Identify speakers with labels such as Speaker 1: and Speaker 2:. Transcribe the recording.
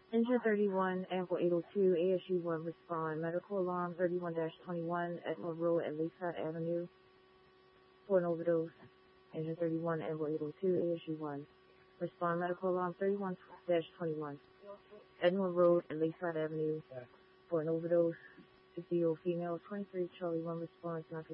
Speaker 1: Engine 31, Ample 802, ASU 1, respond. Medical alarm 31-21, Etna Road at Lakeside Avenue for an overdose. Engine 31, Ample 802, ASU 1, respond. Medical alarm 31-21, Etna Road at Lakeside Avenue for an overdose. 50-year-old female, 23, Charlie 1, response, not